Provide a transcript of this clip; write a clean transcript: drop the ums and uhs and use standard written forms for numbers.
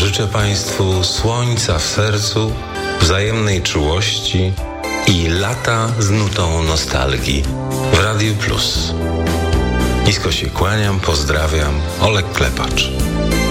Życzę Państwu słońca w sercu, wzajemnej czułości i lata z nutą nostalgii w Radiu Plus. Nisko się kłaniam, pozdrawiam, Olek Klepacz.